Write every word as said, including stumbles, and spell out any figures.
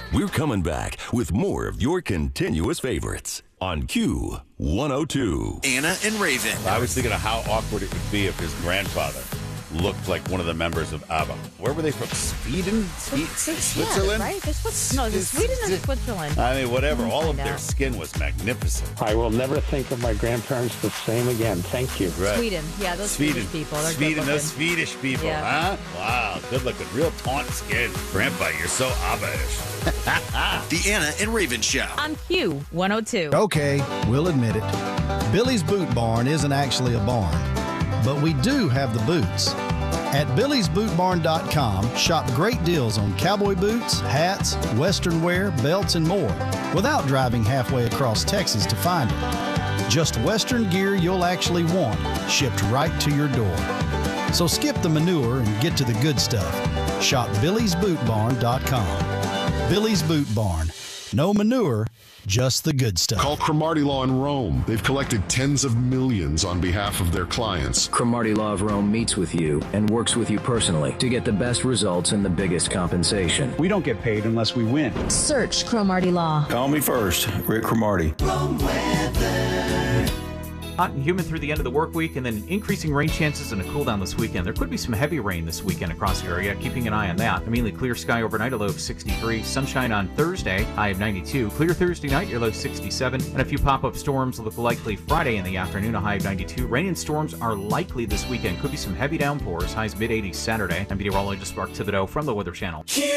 We're coming back with more of your continuous favorites on Q one oh two. Anna and Raven. I was thinking of how awkward it would be if his grandfather looked like one of the members of ABBA. Where were they from? Sweden? Swe- Switzerland? Yeah, right? This was, no, this Sweden and Switzerland. I mean, whatever. All of No. their skin was magnificent. I will never think of my grandparents the same again. Thank you. Right. Sweden. Yeah, those Sweden. Swedish people. They're Sweden, good those looking. Swedish people, Yeah. huh? Wow, good looking. Real taunt skin. Grandpa, you're so ABBA-ish. The Anna and Raven Show. On Q one oh two. Okay, we'll admit it. Billy's Boot Barn isn't actually a barn, but we do have the boots. At Billy's Boot Barn dot com, shop great deals on cowboy boots, hats, western wear, belts, and more without driving halfway across Texas to find it. Just western gear you'll actually want, shipped right to your door. So skip the manure and get to the good stuff. Shop Billy's Boot Barn dot com. Billy's Boot Barn. No manure, just the good stuff. Call Cromartie Law in Rome. They've collected tens of millions on behalf of their clients. Cromartie Law of Rome meets with you and works with you personally to get the best results and the biggest compensation. We don't get paid unless we win. Search Cromartie Law. Call me first, Rick Cromartie. Rome weather. Hot and humid through the end of the work week, and then increasing rain chances and a cool down this weekend. There could be some heavy rain this weekend across the area, keeping an eye on that. A mainly clear sky overnight, a low of sixty-three. Sunshine on Thursday, high of ninety-two. Clear Thursday night, your low sixty-seven. And a few pop-up storms look likely Friday in the afternoon, a high of ninety-two. Rain and storms are likely this weekend. Could be some heavy downpours, highs mid-eighties Saturday. I'm meteorologist Mark Thibodeau from the Weather Channel.